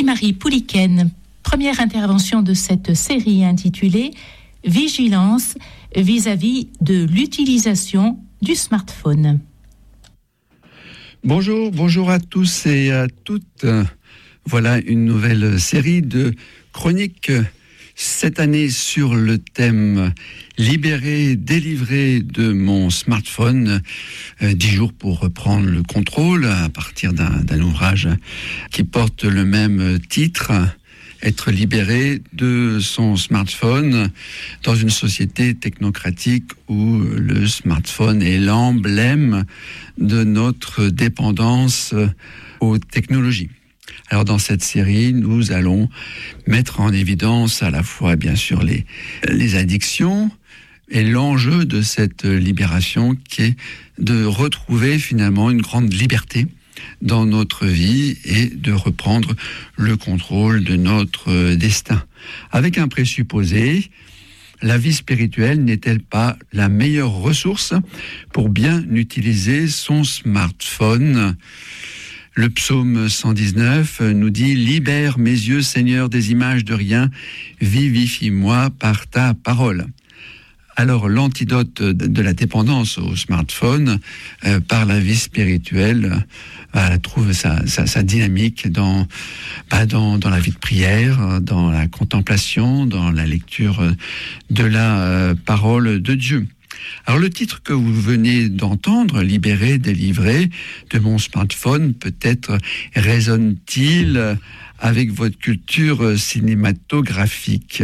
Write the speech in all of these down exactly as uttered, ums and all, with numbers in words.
Marie Pouliken, première intervention de cette série intitulée « Vigilance vis-à-vis de l'utilisation du smartphone ». Bonjour, bonjour à tous et à toutes. Voilà une nouvelle série de chroniques cette année sur le thème « Libérer, délivrer de mon smartphone ». Euh, dix jours pour reprendre le contrôle à partir d'un, d'un ouvrage qui porte le même titre. Être libéré de son smartphone dans une société technocratique où le smartphone est l'emblème de notre dépendance aux technologies. Alors dans cette série, nous allons mettre en évidence à la fois bien sûr les, les addictions et l'enjeu de cette libération qui est de retrouver finalement une grande liberté dans notre vie et de reprendre le contrôle de notre destin. Avec un présupposé, la vie spirituelle n'est-elle pas la meilleure ressource pour bien utiliser son smartphone ? Le psaume cent dix-neuf nous dit « Libère mes yeux, Seigneur, des images de rien, vivifie-moi par ta parole ». Alors l'antidote de la dépendance au smartphone euh, par la vie spirituelle euh, trouve sa, sa, sa dynamique dans, bah, dans, dans la vie de prière, dans la contemplation, dans la lecture de la euh, parole de Dieu. Alors le titre que vous venez d'entendre, « Libérer, délivrer de mon smartphone », peut-être résonne-t-il avec votre culture cinématographique.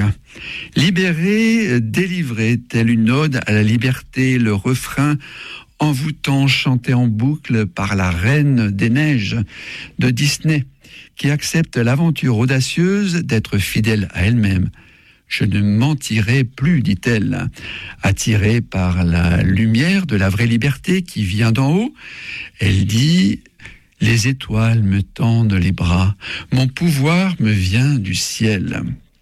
Libérer, délivrer, telle une ode à la liberté, le refrain envoûtant chanté en boucle par la Reine des Neiges de Disney, qui accepte l'aventure audacieuse d'être fidèle à elle-même. Je ne mentirai plus, dit-elle, attirée par la lumière de la vraie liberté qui vient d'en haut. Elle dit: les étoiles me tendent les bras, mon pouvoir me vient du ciel.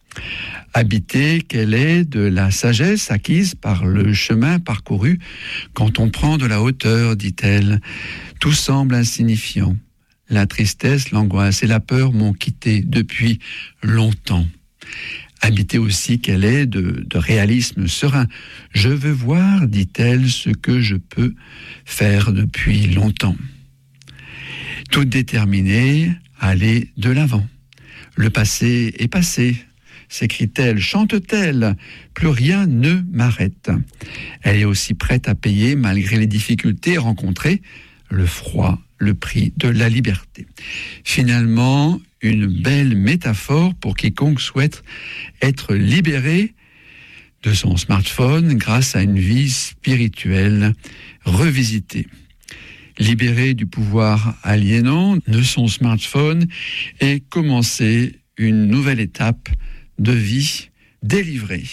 Habitée qu'elle est de la sagesse acquise par le chemin parcouru, quand on prend de la hauteur, dit-elle, tout semble insignifiant. La tristesse, l'angoisse et la peur m'ont quitté depuis longtemps. Habitée aussi qu'elle est de, de réalisme serein. Je veux voir, dit-elle, ce que je peux faire depuis longtemps. Toute déterminée à aller de l'avant. Le passé est passé, s'écrie-t-elle, chante-t-elle, plus rien ne m'arrête. Elle est aussi prête à payer, malgré les difficultés rencontrées, le froid, le prix de la liberté. Finalement, une belle métaphore pour quiconque souhaite être libéré de son smartphone grâce à une vie spirituelle revisitée. Libéré du pouvoir aliénant de son smartphone et commencer une nouvelle étape de vie délivrée.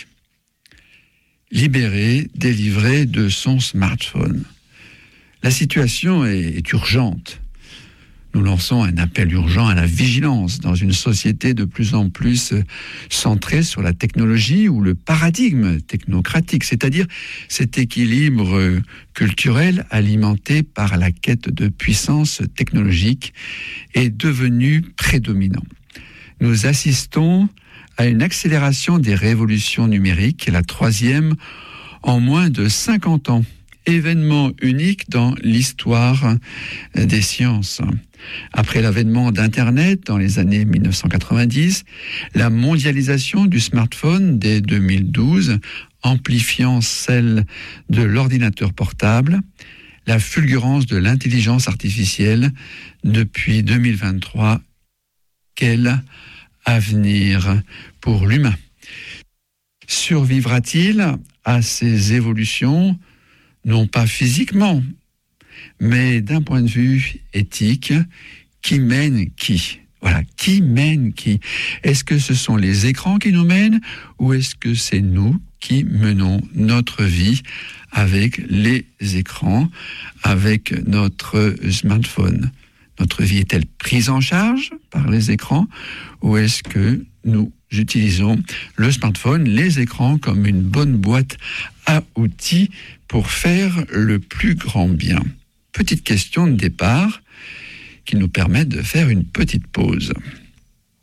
Libéré, délivré de son smartphone. La situation est, est urgente. Nous lançons un appel urgent à la vigilance dans une société de plus en plus centrée sur la technologie ou le paradigme technocratique, c'est-à-dire cet équilibre culturel alimenté par la quête de puissance technologique est devenu prédominant. Nous assistons à une accélération des révolutions numériques, la troisième en moins de cinquante ans. Événement unique dans l'histoire des sciences. Après l'avènement d'Internet dans les années dix-neuf cent quatre-vingt-dix, la mondialisation du smartphone dès deux mille douze, amplifiant celle de l'ordinateur portable, la fulgurance de l'intelligence artificielle depuis deux mille vingt-trois, quel avenir pour l'humain? Survivra-t-il à ces évolutions? Non pas physiquement, mais d'un point de vue éthique, qui mène qui? Voilà, qui mène qui? Est-ce que ce sont les écrans qui nous mènent ou est-ce que c'est nous qui menons notre vie avec les écrans, avec notre smartphone? Notre vie est-elle prise en charge par les écrans ou est-ce que nous utilisons le smartphone, les écrans comme une bonne boîte à outils pour faire le plus grand bien? Petite question de départ qui nous permet de faire une petite pause.